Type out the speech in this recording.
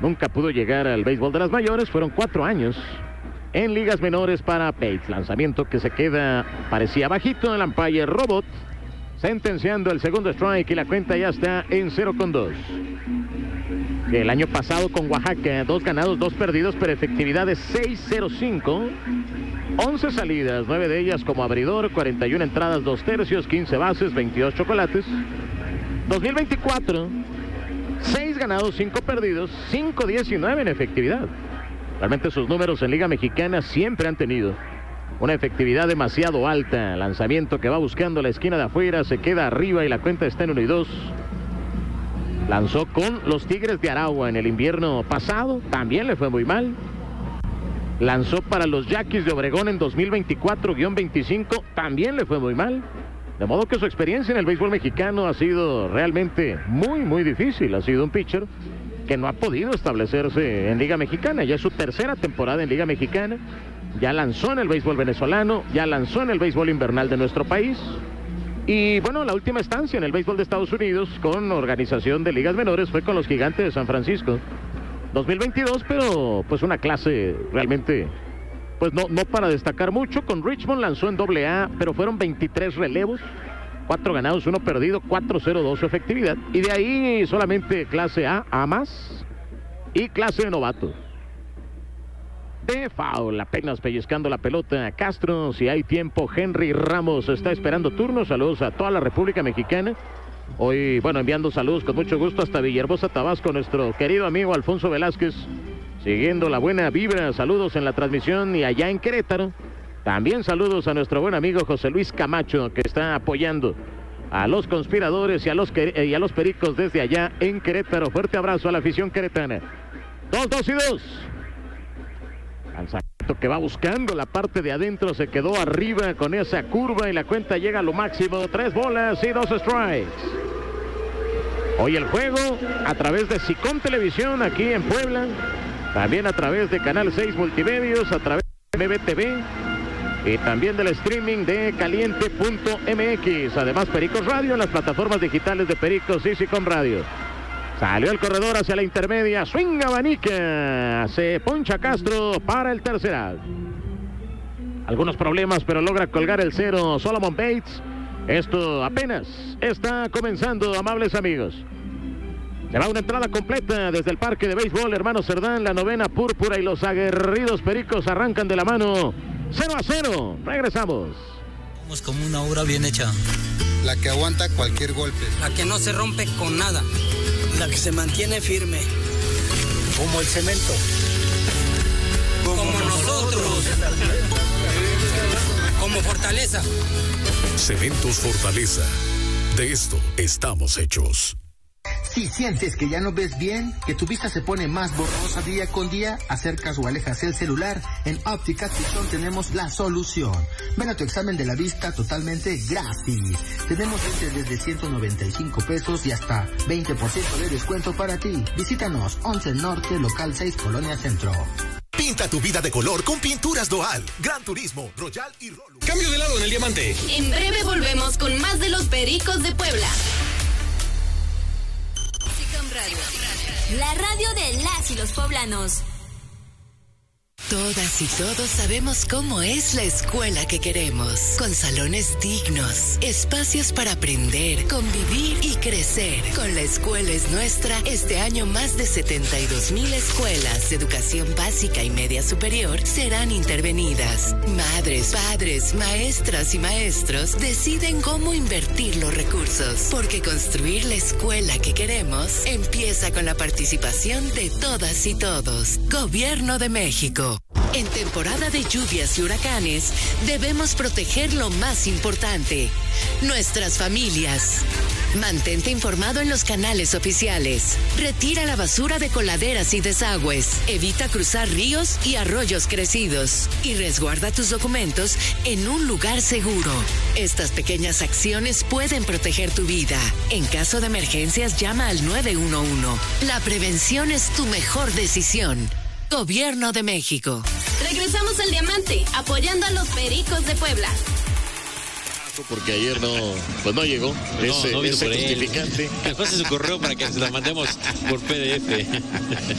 nunca pudo llegar al béisbol de las mayores. Fueron 4 años en ligas menores para Bates. Lanzamiento que se queda, parecía bajito, el umpire robot, sentenciando el segundo strike y la cuenta ya está en 0-2. El año pasado con Oaxaca, 2 ganados, 2 perdidos, pero efectividad de 6.05. 11 salidas, 9 de ellas como abridor, 41 entradas, 2 tercios, 15 bases, 22 chocolates. 2024, 6 ganados, 5 perdidos, 5.19 en efectividad. Realmente sus números en Liga Mexicana siempre han tenido una efectividad demasiado alta. Lanzamiento que va buscando la esquina de afuera, se queda arriba y la cuenta está en 1-2. Lanzó con los Tigres de Aragua en el invierno pasado, también le fue muy mal. Lanzó para los Yaquis de Obregón en 2024-25, también le fue muy mal. De modo que su experiencia en el béisbol mexicano ha sido realmente muy difícil. Ha sido un pitcher que no ha podido establecerse en Liga Mexicana. Ya es su tercera temporada en Liga Mexicana. Ya lanzó en el béisbol venezolano, ya lanzó en el béisbol invernal de nuestro país. Y bueno, la última estancia en el béisbol de Estados Unidos con organización de ligas menores fue con los Gigantes de San Francisco 2022, pero pues una clase realmente pues no para destacar mucho. Con Richmond lanzó en AA, pero fueron 23 relevos, 4 ganados, 1 perdido, 4.02 su efectividad, y de ahí solamente clase A más y clase de novato. De foul, apenas pellizcando la pelota a Castro. Si hay tiempo, Henry Ramos está esperando turno. Saludos a toda la República Mexicana. Hoy, bueno, enviando saludos con mucho gusto hasta Villahermosa, Tabasco, nuestro querido amigo Alfonso Velázquez, siguiendo la buena vibra. Saludos en la transmisión. Y allá en Querétaro, también saludos a nuestro buen amigo José Luis Camacho, que está apoyando a los conspiradores y a los pericos desde allá en Querétaro. Fuerte abrazo a la afición queretana. 2-2. Lanzamiento que va buscando la parte de adentro, se quedó arriba con esa curva y la cuenta llega a lo máximo. 3 bolas y 2 strikes. Hoy el juego a través de Sicom Televisión aquí en Puebla, también a través de Canal 6 Multimedios, a través de MBTV y también del streaming de caliente.mx. Además Pericos Radio en las plataformas digitales de Pericos y Sicom Radio. Salió el corredor hacia la intermedia, swing abanica, se poncha Castro para el tercer out. Algunos problemas, pero logra colgar el 0 Solomon Bates. Esto apenas está comenzando, amables amigos. Se va una entrada completa desde el parque de béisbol Hermano Cerdán, la novena púrpura, y los aguerridos Pericos arrancan de la mano. 0-0, regresamos. Somos como una obra bien hecha. La que aguanta cualquier golpe. La que no se rompe con nada. La que se mantiene firme. Como el cemento. Como nosotros. Como Fortaleza. Cementos Fortaleza. De esto estamos hechos. Si sientes que ya no ves bien, que tu vista se pone más borrosa día con día, acercas o alejas el celular, en Ópticas Tucson tenemos la solución. Ven a tu examen de la vista totalmente gratis. Tenemos lentes desde 195 pesos y hasta 20% de descuento para ti. Visítanos 11 Norte, local 6, Colonia Centro. Pinta tu vida de color con Pinturas Doal, Gran Turismo, Royal y Rolo. Cambio de lado en el diamante. En breve volvemos con más de los Pericos de Puebla. La radio de las y los poblanos. Todas y todos sabemos cómo es la escuela que queremos, con salones dignos, espacios para aprender, convivir y crecer. Con La Escuela es Nuestra, este año más de 72,000 escuelas de educación básica y media superior serán intervenidas. Madres, padres, maestras y maestros deciden cómo invertir los recursos, porque construir la escuela que queremos empieza con la participación de todas y todos. Gobierno de México. En temporada de lluvias y huracanes, debemos proteger lo más importante, nuestras familias. Mantente informado en los canales oficiales. Retira la basura de coladeras y desagües. Evita cruzar ríos y arroyos crecidos. Y resguarda tus documentos en un lugar seguro. Estas pequeñas acciones pueden proteger tu vida. En caso de emergencias, llama al 911. La prevención es tu mejor decisión. Gobierno de México. Regresamos al Diamante, apoyando a los Pericos de Puebla. Porque ayer no llegó ese justificante. justificante. Que pase su correo para que se la mandemos por PDF.